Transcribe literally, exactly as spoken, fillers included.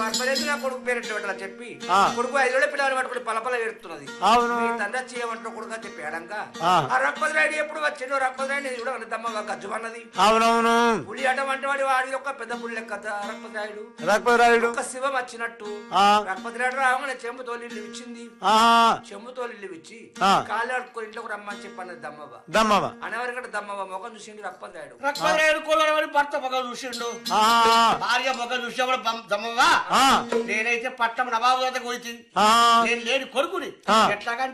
సర్పరేజ్ నా కొడుకు పేరెట్లు పెట్టాల చెప్పి కొడుకు ఐదు పిల్లలు పట్టుకుని పలపల ఏడుతున్నది తండ్రి చేయమంటారు కొడుకు అని చెప్పి ఏడంక ఆ రక్పతి రాయుడు ఎప్పుడు వచ్చిండో రక్పతి రాయుడు కూడా దమ్మగా గజ్జుమన్నది అవునవును పులి అటం అంటే వాడి వాడి యొక్క పెద్ద పులి లెక్క రక్పతి రాయుడు రక్పతి రాయుడు ఒక శివం వచ్చినట్టు రక్పతి రాయుడు రాగానే చెంబు తోలిల్లు ఇచ్చింది చెంబు తోలిల్లు ఇచ్చి కాళ్ళు అడుక్కొని ఇంట్లోకి రమ్మని చెప్పన్నది దమ్మవ దమ్మవ అనేవారికంటే దమ్మవ మొఖం చూసిండు రక్పతి రాయుడు రక్పతి రాయుడు కోలవాడి భర్త మొఖం చూసిండు భార్య మొఖం చూసేవాడు దమ్మవ నేనైతే పట్టం నవాబు పోయింది నేను లేని కొడుకుని ఎట్లాగా